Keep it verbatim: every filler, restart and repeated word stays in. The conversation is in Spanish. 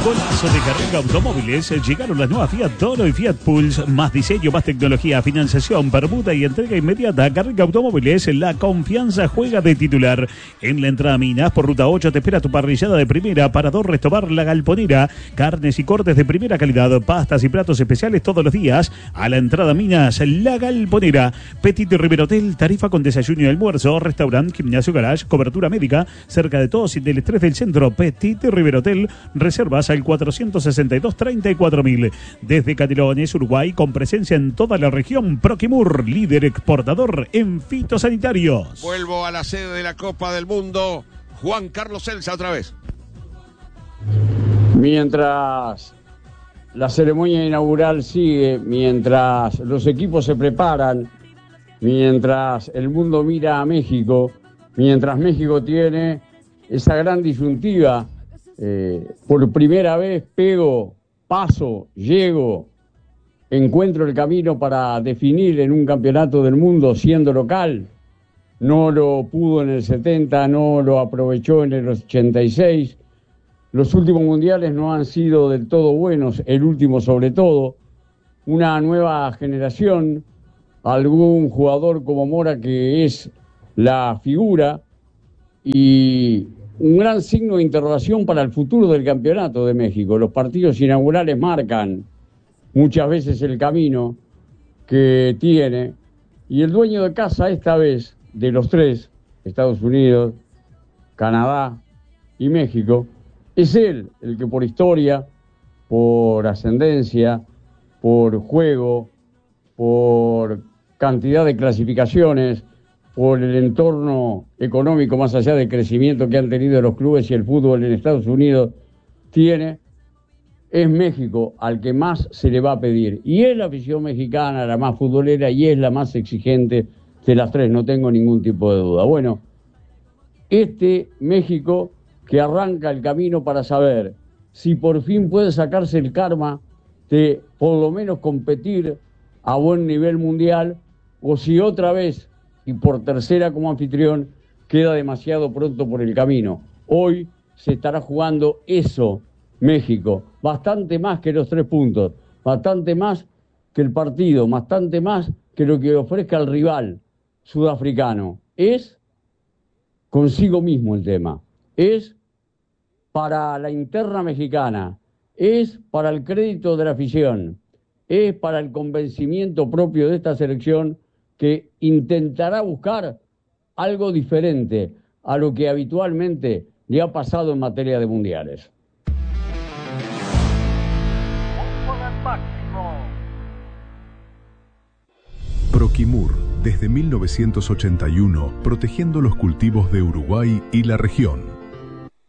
Golazo de Carrega Automóviles. Llegaron las nuevas Fiat Toro y Fiat Pulse. Más diseño, más tecnología, financiación, permuta y entrega inmediata. Carrega Automóviles, la confianza juega de titular. En la entrada Minas, por ruta ocho, te espera tu parrillada de primera. Parador Restobar La Galponera. Carnes y cortes de primera calidad. Pastas y platos especiales todos los días. A la entrada Minas, La Galponera. Petit River Hotel, tarifa con desayuno y almuerzo. Restaurante, gimnasio, garage, cobertura médica. Cerca de todos y del estrés del centro. Petit River Hotel. Reservas al cuatrocientos sesenta y dos, treinta y cuatro mil. Desde Canelones, Uruguay, con presencia en toda la región. Proquimur, líder exportador en fitosanitarios. Vuelvo a la sede de la Copa del Mundo. Juan Carlos Celsa otra vez. Mientras la ceremonia inaugural sigue, mientras los equipos se preparan, mientras el mundo mira a México, mientras México tiene esa gran disyuntiva, Eh, por primera vez pego, paso, llego, encuentro el camino para definir en un campeonato del mundo siendo local. No lo pudo en el setenta, no lo aprovechó en el ochenta y seis. Los últimos mundiales no han sido del todo buenos, el último sobre todo. Una nueva generación, algún jugador como Mora que es la figura y un gran signo de interrogación para el futuro del campeonato de México. Los partidos inaugurales marcan muchas veces el camino que tiene. Y el dueño de casa esta vez, de los tres, Estados Unidos, Canadá y México, es él el que por historia, por ascendencia, por juego, por cantidad de clasificaciones, por el entorno económico más allá del crecimiento que han tenido los clubes y el fútbol en Estados Unidos, tiene, es México al que más se le va a pedir. Y es la afición mexicana la más futbolera y es la más exigente de las tres, no tengo ningún tipo de duda. Bueno, este México que arranca el camino para saber si por fin puede sacarse el karma de por lo menos competir a buen nivel mundial o si otra vez y por tercera como anfitrión, queda demasiado pronto por el camino. Hoy se estará jugando eso, México, bastante más que los tres puntos, bastante más que el partido, bastante más que lo que ofrezca el rival sudafricano. Es consigo mismo el tema, es para la interna mexicana, es para el crédito de la afición, es para el convencimiento propio de esta selección que intentará buscar algo diferente a lo que habitualmente le ha pasado en materia de mundiales. Proquimur, desde mil novecientos ochenta y uno, protegiendo los cultivos de Uruguay y la región.